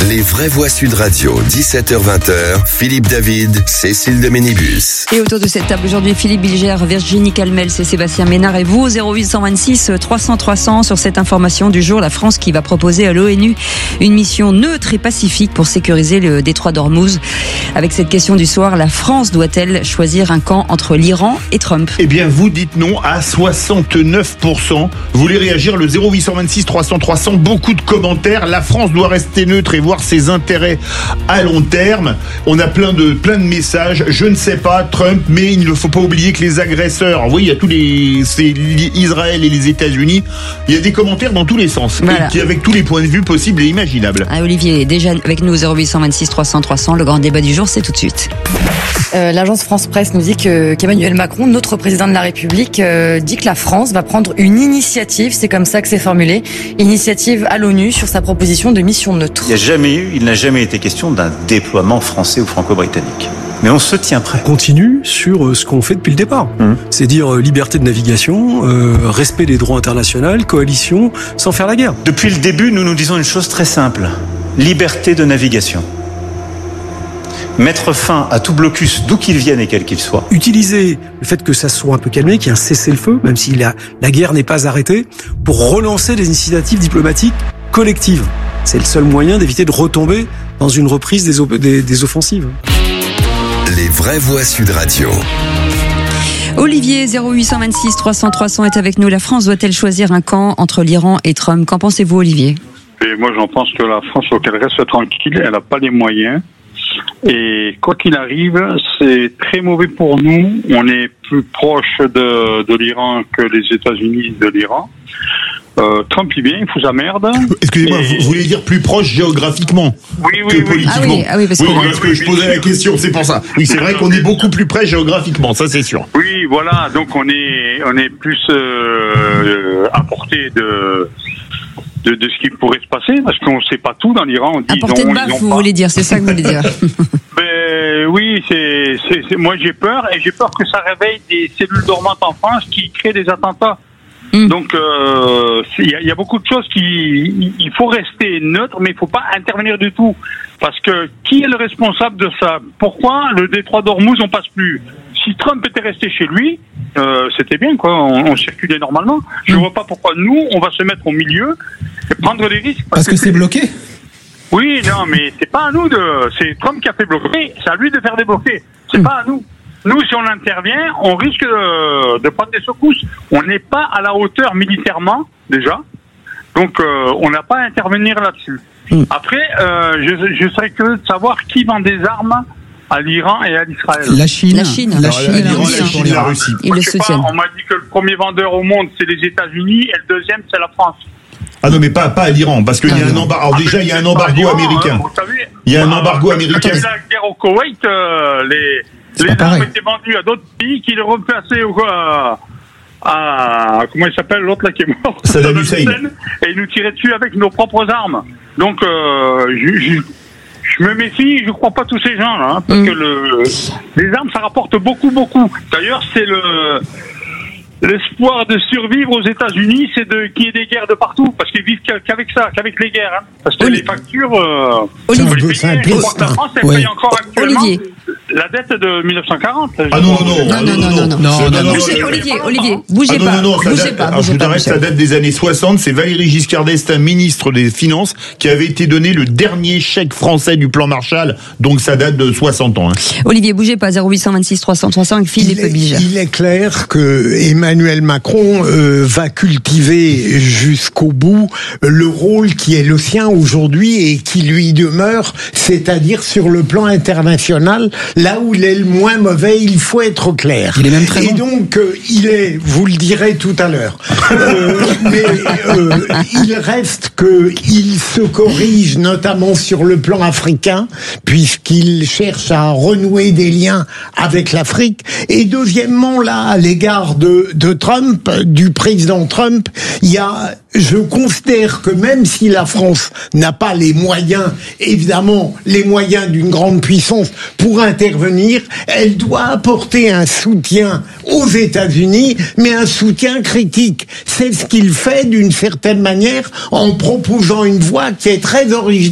Les vraies voix Sud Radio, 17h-20h, Philippe David, Cécile de Ménibus. Et autour de cette table aujourd'hui, Philippe Bilger, Virginie Calmels et Sébastien Ménard et vous, 0826 300 300 sur cette information du jour. La France qui va proposer à l'ONU une mission neutre et pacifique pour sécuriser le détroit d'Ormuz. Avec cette question du soir, la France doit-elle choisir un camp entre l'Iran et Trump? Eh bien, vous dites non à 69%. Vous voulez réagir, le 0826 300 300, beaucoup de commentaires. La France doit rester neutre et voir ses intérêts à long terme. On a plein de messages. Je ne sais pas, Trump, mais il ne faut pas oublier que les agresseurs, oui, il y a c'est Israël et les États-Unis. Il y a des commentaires dans tous les sens, voilà. Et avec tous les points de vue possibles et imaginables. Olivier est déjà avec nous, 0826 300 300. Le grand débat du jour, c'est tout de suite. L'agence France Presse nous dit qu'Emmanuel Macron, notre président de la République, dit que la France va prendre une initiative, c'est comme ça que c'est formulé, initiative à l'ONU sur sa proposition de mission neutre. Il n'a jamais été question d'un déploiement français ou franco-britannique. Mais on se tient prêt. On continue sur ce qu'on fait depuis le départ. C'est dire liberté de navigation, respect des droits internationaux, coalition, sans faire la guerre. Depuis le début, nous disons une chose très simple. Liberté de navigation. Mettre fin à tout blocus, d'où qu'il vienne et quel qu'il soit. Utiliser le fait que ça soit un peu calmé, qu'il y ait un cessez-le-feu, même si la guerre n'est pas arrêtée, pour relancer des initiatives diplomatiques collectives. C'est le seul moyen d'éviter de retomber dans une reprise des offensives. Les vraies voix Sud Radio. Olivier, 0826 300 300 est avec nous. La France doit-elle choisir un camp entre l'Iran et Trump? Qu'en pensez-vous, Olivier? Et moi, j'en pense que la France, faut qu'elle reste tranquille. Elle n'a pas les moyens. Et quoi qu'il arrive, c'est très mauvais pour nous. On est plus proche de l'Iran que les États-Unis de l'Iran. Trump, il vient, il fout sa merde. Excusez-moi, vous voulez dire plus proche géographiquement que politiquement? Ah oui, parce que je posais la question, c'est pour ça. Oui, c'est vrai qu'on est beaucoup plus près géographiquement, ça c'est sûr. Oui, voilà, donc on est plus à portée de ce qui pourrait se passer, parce qu'on ne sait pas tout dans l'Iran. On dit à portée de baffe, vous voulez dire, c'est ça que vous voulez dire? Oui, moi j'ai peur, et j'ai peur que ça réveille des cellules dormantes en France qui créent des attentats. Donc il y a beaucoup de choses il faut rester neutre, mais il faut pas intervenir du tout, parce que qui est le responsable de ça? Pourquoi le détroit d'Ormuz on passe plus? Si Trump était resté chez lui, c'était bien quoi, on circulait normalement. Je vois pas pourquoi nous on va se mettre au milieu et prendre des risques. Parce que c'est bloqué. Oui, non, mais c'est pas à nous c'est Trump qui a fait bloquer, c'est à lui de faire débloquer. C'est pas à nous. Nous, si on intervient, on risque de prendre des secousses. On n'est pas à la hauteur militairement, déjà. Donc, on n'a pas à intervenir là-dessus. Après, je serais curieux de savoir qui vend des armes à l'Iran et à l'Israël. La Chine et la Russie. Ils le soutiennent. On m'a dit que le premier vendeur au monde, c'est les États-Unis, et le deuxième, c'est la France. Ah non, mais pas à l'Iran, parce qu'il y a un embargo. Alors déjà, il y a un embargo américain. Il y a un embargo américain. Quand il y a la guerre au Koweït, les armes étaient vendues à d'autres pays qui les repassaient à comment il s'appelle l'autre là qui est mort, Saddam Hussein, et ils nous tiraient dessus avec nos propres armes. Donc je me méfie, je crois pas tous ces gens là, parce que les armes ça rapporte beaucoup. D'ailleurs c'est l'espoir de survivre aux États-Unis, c'est qu'il y ait des guerres de partout, parce qu'ils vivent qu'avec ça, qu'avec les guerres. Parce que les factures, je crois que la France, elle paye encore actuellement la dette de 1940. Ah non. Olivier, bougez pas. Je vous arrête, la date des années 60, c'est Valéry Giscard d'Estaing, ministre des Finances, qui avait été donné le dernier chèque français du plan Marshall, donc ça date de 60 ans. Olivier, bougez pas, 0826 300 300 avec Philippe Bilger. Il est clair que Emmanuel Macron va cultiver jusqu'au bout le rôle qui est le sien aujourd'hui et qui lui demeure, c'est-à-dire sur le plan international, là où il est le moins mauvais, il faut être clair. Il est même très bon. Et donc, vous le direz tout à l'heure, mais il reste qu'il se corrige notamment sur le plan africain, puisqu'il cherche à renouer des liens avec l'Afrique. Et deuxièmement, là, à l'égard de Trump, du président Trump, je considère que même si la France n'a pas les moyens, évidemment, les moyens d'une grande puissance pour intervenir, elle doit apporter un soutien aux États-Unis, mais un soutien critique. C'est ce qu'il fait d'une certaine manière en proposant une voie qui est très originale.